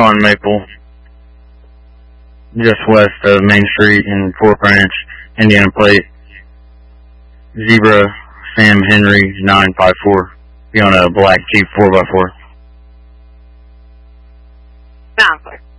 on Maple, just west of Main Street in Fort Branch, Indiana plate. Zebra Sam Henry 954. Be on a black Jeep 4x4. Sounds like